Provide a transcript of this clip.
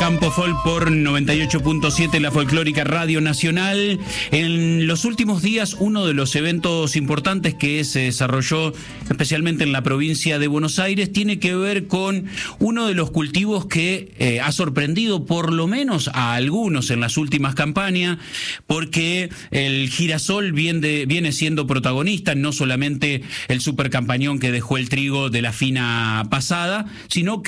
Campo Folk por 98.7, la Folclórica Radio Nacional. En los últimos días, uno de los eventos importantes que se desarrolló especialmente en la provincia de Buenos Aires tiene que ver con uno de los cultivos que ha sorprendido por lo menos a algunos en las últimas campañas, porque el girasol viene siendo protagonista, no solamente el supercampañón que dejó el trigo de la fina pasada, sino